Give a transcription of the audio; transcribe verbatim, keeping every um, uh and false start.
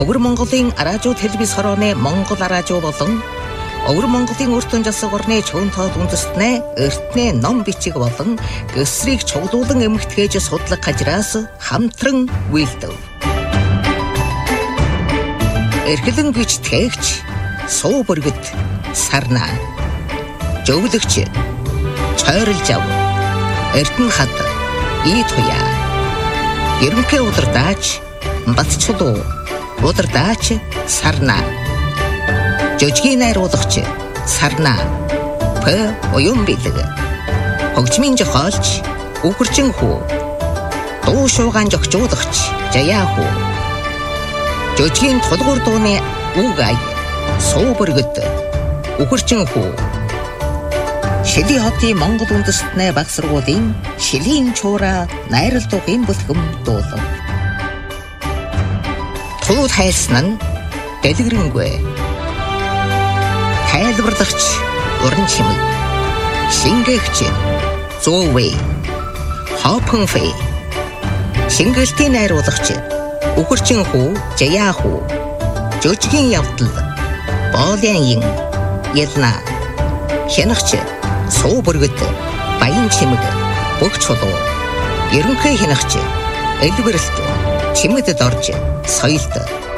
Өвөр Монголын радио телевиз хорооны Монгол радио болон Өвөр Монголын өртөн засаг орны чөөнтөд үндэстнээ эртний ном бичиг болон гэсрийг чуглуулан эмгэтгээж судлах хажраас хамтран үйлдэв. Эрхлэн бичтгэгч суу бүргэд сарна. Жөвлөгч чойрлж ав. Эрдэнэ хад ий туяа. Ерөнхий удирдаач Батчулуу удирдаач сарна. Жожгийн найруулагч сарна. П оюун бэлэг. Хөгжмийн зохиолч Үхэрчин хүү. Дуу шуугаан зохицуулагч Жаяа хүү. Жожгийн тулгуур дууны үг ая суу бүргэд Үхэрчин хүү. Шилийн хотын Монгол үндэстний баг сургуулийн Шилийн чуура найрал дуугийн бүлхэм дуулав. Тууд хайлсан нь дэлгэрэнгүй. Хайлбарлагч уран чимэг. Шингээгч зүүвэй. Хопхонфэй. Шингэлтийн найруулагч Үхэрчин хүү Жаяа хүү. Жожгийн явдал Боолын ялна. Хянагч суу бүргэд баян чимэг бүх чулуу. Ерөнхий хянагч элбэрлэлт чимэдэд орж соёлд